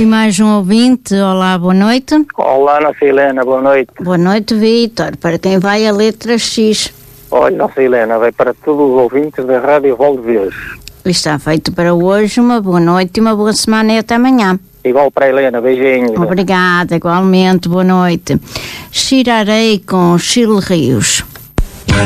E mais um ouvinte. Olá, boa noite. Olá, nossa Helena, boa noite. Boa noite, Vítor. Para quem vai a letra X? Olha, nossa Helena, vai para todos os ouvintes da Rádio Valdevez. Está feito para hoje. Uma boa noite e uma boa semana e até amanhã. Igual para a Helena, beijinhos. Obrigada, igualmente, boa noite. Xirarei com Chile Rios.